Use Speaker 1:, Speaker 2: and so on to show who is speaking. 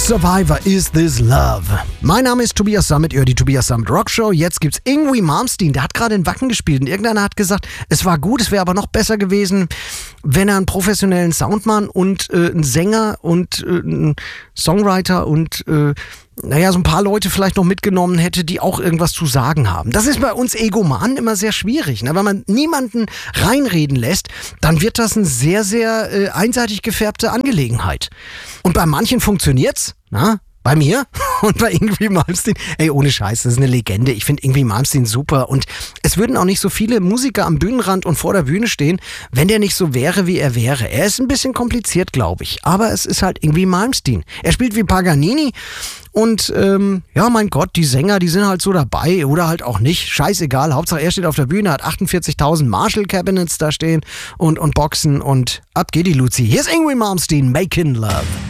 Speaker 1: Survivor, Is This Love? Mein Name ist Tobias Sammet, ihr hört die Tobias Sammet Rock Show. Jetzt gibt's Yngwie Malmsteen, der hat gerade in Wacken gespielt und irgendeiner hat gesagt, es war gut, es wäre aber noch besser gewesen, wenn er einen professionellen Soundmann und einen Sänger und einen Songwriter und so ein paar Leute vielleicht noch mitgenommen hätte, die auch irgendwas zu sagen haben. Das ist bei uns Egomanen immer sehr schwierig. Ne? Wenn man niemanden reinreden lässt, dann wird das eine sehr, sehr einseitig gefärbte Angelegenheit. Und bei manchen funktioniert's, na? Bei mir und bei Yngwie Malmsteen. Ey, ohne Scheiß, das ist eine Legende. Ich finde Yngwie Malmsteen super. Und es würden auch nicht so viele Musiker am Bühnenrand und vor der Bühne stehen, wenn der nicht so wäre, wie er wäre. Er ist ein bisschen kompliziert, glaube ich. Aber es ist halt Yngwie Malmsteen. Er spielt wie Paganini. Und mein Gott, die Sänger, die sind halt so dabei oder halt auch nicht. Scheißegal, Hauptsache er steht auf der Bühne, hat 48.000 Marshall-Cabinets da stehen und Boxen und ab geht die Luzi. Hier ist Yngwie Malmsteen, Makin' Love.